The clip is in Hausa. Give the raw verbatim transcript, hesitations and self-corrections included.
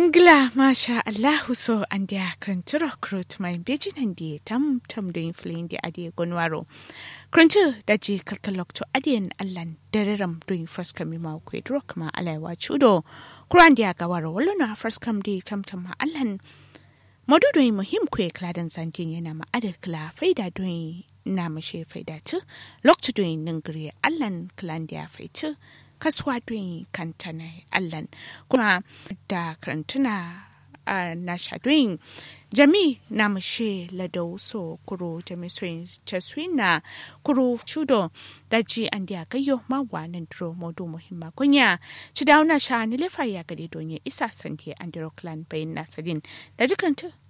Ngla masha Allahu so andia kranturo krut mai bejin handi tam tam doin flin di adi gonwaro. Krantu daji kalkalok to adien allan dereram doin first kami mau kwedro kama alaiwa chudo. Kurandia gawaro walona first kam di tam tam ma allan. Modu doin muhim kwe kladan santin yana ma ada kla faida doin na mashe faida tu. Lok tu doin nungri allan klandia faitu. Kaswa doin kantana allan kuma da karantuna a nasha doin jami na mushe ladau so kuro jami soyin chaswina kuro chudo daji andia kayo mawa nan dro modu muhimma kunya chidauna sha nilefa ya gade donye isa sante andiro clan bayin nasadin daji karanta